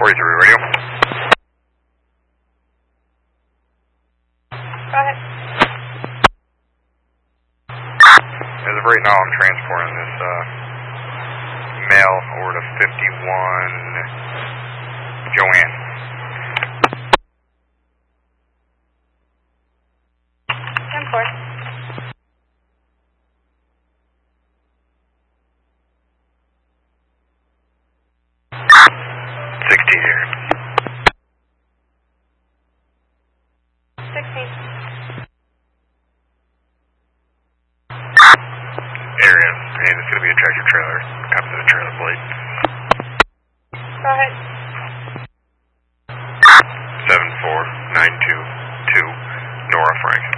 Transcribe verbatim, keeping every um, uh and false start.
forty-three radio. Go ahead. As of right now, I'm transporting this uh, mail over to fifty-one Joanne. ten four. sixteen here. sixteen. Area, and it's going to be a tractor trailer. Comes to the trailer plate. Go ahead. seven four nine two two Nora Frank.